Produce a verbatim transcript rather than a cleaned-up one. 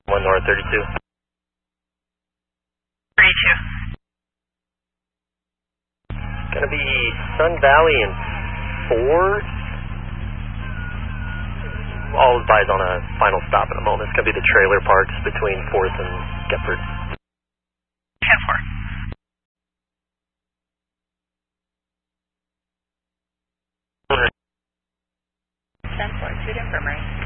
one North thirty-two. thirty-two. Gonna be Sun Valley and four. All advise on a final stop in a moment. It's gonna be the trailer parks between fourth and Gepford. ten four. ten four, two to infirmary.